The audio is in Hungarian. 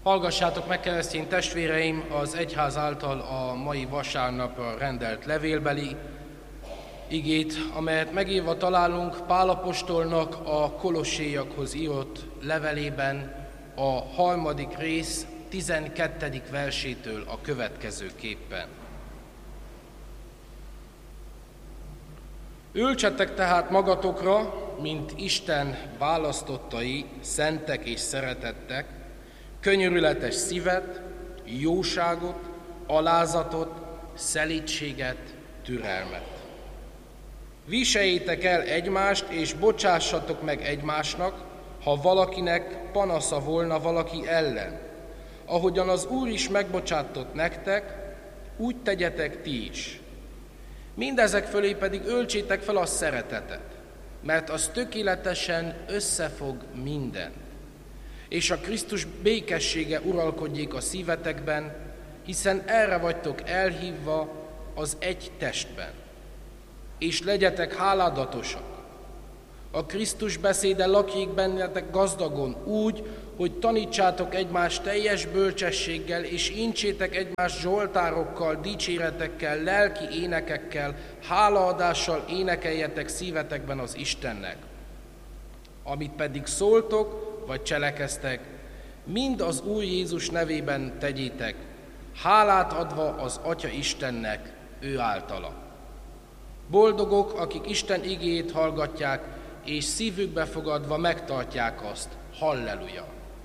Hallgassátok meg, keresztény testvéreim, az egyház által a mai vasárnapra rendelt levélbeli igét, amelyet megírva találunk Pál apostolnak a kolosséiakhoz írott levelében, a 3. rész 12. versétől a következőképpen. Ültsetek tehát magatokra, mint Isten választottai, szentek és szeretettek, könyörületes szívet, jóságot, alázatot, szelídséget, türelmet. Viseljétek el egymást, és bocsássatok meg egymásnak, ha valakinek panasza volna valaki ellen. Ahogyan az Úr is megbocsátott nektek, úgy tegyetek ti is. Mindezek fölé pedig öltsétek fel a szeretetet, mert az tökéletesen összefog mindent. És a Krisztus békessége uralkodjék a szívetekben, hiszen erre vagytok elhívva az egy testben. És legyetek háládatosak. A Krisztus beszéde lakjék bennetek gazdagon úgy, hogy tanítsátok egymást teljes bölcsességgel, és intsétek egymást zsoltárokkal, dicséretekkel, lelki énekekkel, hálaadással énekeljetek szívetekben az Istennek. Amit pedig szóltok, vagy cselekeztek, mind az Úr Jézus nevében tegyétek, hálát adva az Atya Istennek ő általa. Boldogok, akik Isten igéjét hallgatják, és szívükbe fogadva megtartják azt. Halleluja!